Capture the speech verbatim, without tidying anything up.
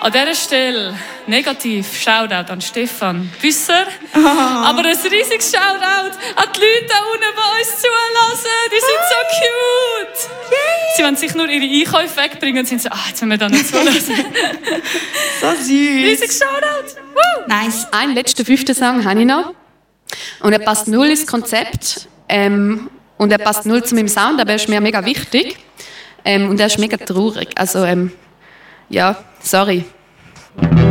An dieser Stelle negativ Shoutout an Stefan Büsser. Oh. Aber ein riesiges Shoutout an die Leute da unten, die uns zulassen. Die sind so cute. Yay. Sie wollen sich nur ihre Einkäufe wegbringen und sind so, ah, jetzt müssen wir da nicht zulassen. So süß. Riesiges Shoutout. Woo. Nice. Einen letzten fünften Song habe ich noch. Und er passt null ins Konzept. Ähm, und er passt null zu meinem Sound, aber er ist mir mega wichtig. Ähm, und er ist mega traurig. Also, ähm, ja, sorry.